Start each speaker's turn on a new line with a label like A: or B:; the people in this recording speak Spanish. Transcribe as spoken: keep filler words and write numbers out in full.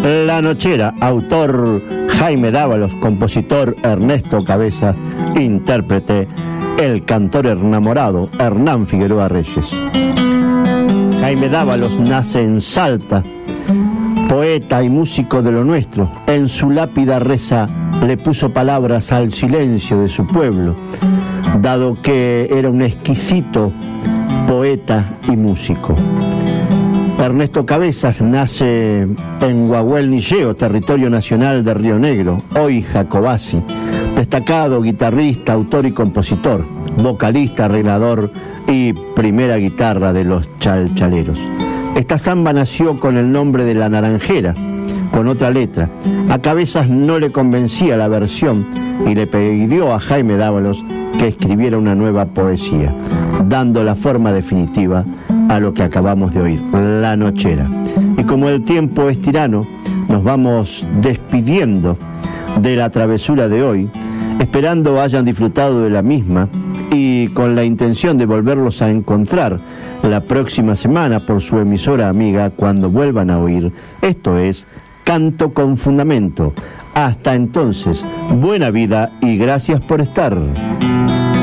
A: La Nochera, autor Jaime Dávalos, compositor Ernesto Cabezas, intérprete el cantor enamorado Hernán Figueroa Reyes. Jaime Dávalos nace en Salta, poeta y músico de lo nuestro. En su lápida reza, le puso palabras al silencio de su pueblo, dado que era un exquisito poeta y músico. Ernesto Cabezas nace en Guahuel-Nilleo, territorio nacional de Río Negro, hoy Jacobasi. Destacado guitarrista, autor y compositor, vocalista, arreglador y primera guitarra de los Chalchaleros. Esta samba nació con el nombre de La Naranjera, con otra letra. A Cabezas no le convencía la versión y le pidió a Jaime Dávalos que escribiera una nueva poesía, dando la forma definitiva a lo que acabamos de oír, La Nochera. Y como el tiempo es tirano, nos vamos despidiendo de la travesura de hoy, esperando hayan disfrutado de la misma y con la intención de volverlos a encontrar la próxima semana por su emisora amiga cuando vuelvan a oír. Esto es Canto con Fundamento. Hasta entonces, buena vida y gracias por estar.